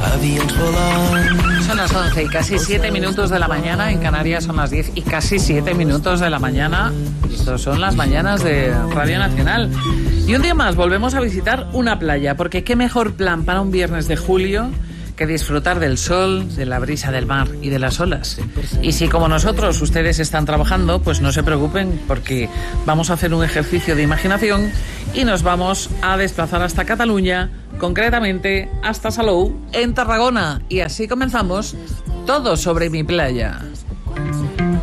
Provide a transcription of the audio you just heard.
Son las 11 y casi 7 minutos de la mañana. En Canarias son las 10 y casi 7 minutos de la mañana. Estos son las mañanas de Radio Nacional. Y un día más volvemos a visitar una playa, porque qué mejor plan para un viernes de julio que disfrutar del sol, de la brisa del mar y de las olas. Y si como nosotros ustedes están trabajando, pues no se preocupen, porque vamos a hacer un ejercicio de imaginación y nos vamos a desplazar hasta Cataluña, concretamente hasta Salou, en Tarragona. Y así comenzamos Todo sobre mi playa.